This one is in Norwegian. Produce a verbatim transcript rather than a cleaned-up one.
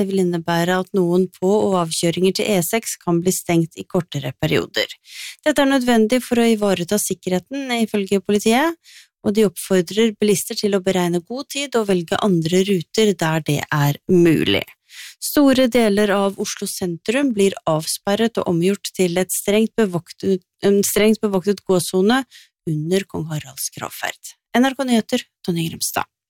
Det vil innebære at noen på- og avkjøringer til E seks kan bli stengt i kortere perioder. Dette er nødvendig for å ivareta sikkerheten, ifølge politiet, og de oppfordrer bilister til å beregne god tid og velge andre ruter der det er mulig. Store deler av Oslo sentrum blir avsperret og omgjort til et strengt bevoktet, en strengt bevoktet gåsone under Kong Haralds gravferd. N R K Nyheter, Tonje Grimstad.